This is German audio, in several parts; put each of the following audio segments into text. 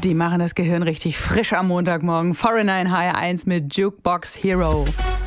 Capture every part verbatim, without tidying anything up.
Die machen das Gehirn richtig frisch am Montagmorgen. Foreigner in H R eins mit Jukebox Hero.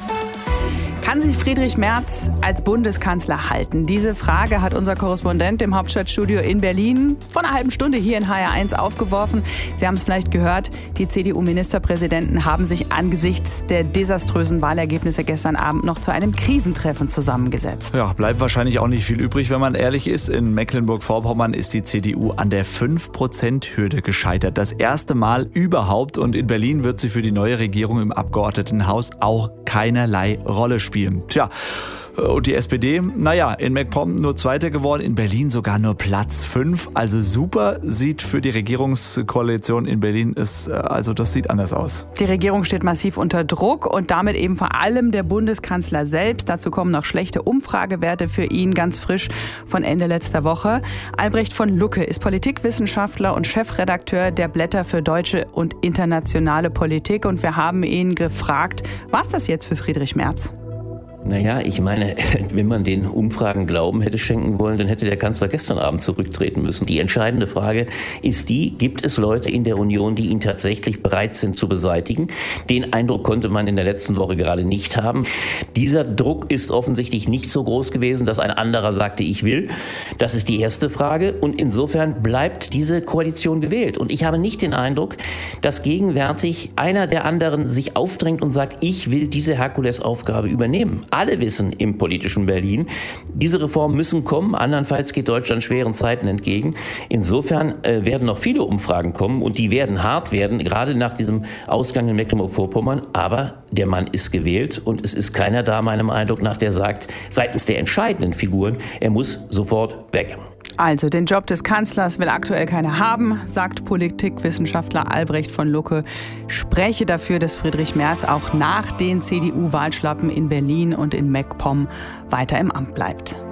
Kann sich Friedrich Merz als Bundeskanzler halten? Diese Frage hat unser Korrespondent im Hauptstadtstudio in Berlin vor einer halben Stunde hier in H R eins aufgeworfen. Sie haben es vielleicht gehört, die C D U-Ministerpräsidenten haben sich angesichts der desaströsen Wahlergebnisse gestern Abend noch zu einem Krisentreffen zusammengesetzt. Ja, bleibt wahrscheinlich auch nicht viel übrig, wenn man ehrlich ist. In Mecklenburg-Vorpommern ist die C D U an der fünf Prozent Hürde gescheitert. Das erste Mal überhaupt. Und in Berlin wird sie für die neue Regierung im Abgeordnetenhaus auch keinerlei Rolle spielen. Tja, und die S P D, naja, in MacPom nur Zweiter geworden, in Berlin sogar nur Platz fünf. Also super, sieht für die Regierungskoalition in Berlin ist, also das sieht anders aus. Die Regierung steht massiv unter Druck und damit eben vor allem der Bundeskanzler selbst. Dazu kommen noch schlechte Umfragewerte für ihn, ganz frisch von Ende letzter Woche. Albrecht von Lucke ist Politikwissenschaftler und Chefredakteur der Blätter für deutsche und internationale Politik. Und wir haben ihn gefragt, was das jetzt für Friedrich Merz? Naja, ich meine, wenn man den Umfragen Glauben hätte schenken wollen, dann hätte der Kanzler gestern Abend zurücktreten müssen. Die entscheidende Frage ist die, gibt es Leute in der Union, die ihn tatsächlich bereit sind zu beseitigen? Den Eindruck konnte man in der letzten Woche gerade nicht haben. Dieser Druck ist offensichtlich nicht so groß gewesen, dass ein anderer sagte, ich will. Das ist die erste Frage. Und insofern bleibt diese Koalition gewählt. Und ich habe nicht den Eindruck, dass gegenwärtig einer der anderen sich aufdrängt und sagt, ich will diese Herkulesaufgabe übernehmen. Alle wissen im politischen Berlin, diese Reformen müssen kommen, andernfalls geht Deutschland schweren Zeiten entgegen. Insofern äh, werden noch viele Umfragen kommen und die werden hart werden, gerade nach diesem Ausgang in Mecklenburg-Vorpommern. Aber der Mann ist gewählt und es ist keiner da, meinem Eindruck nach, der sagt, seitens der entscheidenden Figuren, er muss sofort weg. Also, den Job des Kanzlers will aktuell keiner haben, sagt Politikwissenschaftler Albrecht von Lucke. Spreche dafür, dass Friedrich Merz auch nach den C D U-Wahlschlappen in Berlin und in MacPom weiter im Amt bleibt.